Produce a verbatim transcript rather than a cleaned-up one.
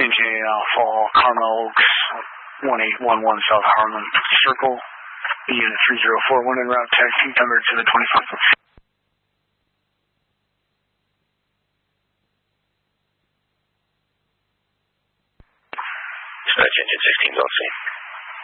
N J Alpha, Carmel Oaks, one eight one one South Harlem Circle, Unit three zero four one en route, taxi number to the twenty-first. Dispatch engine sixteen, don't see.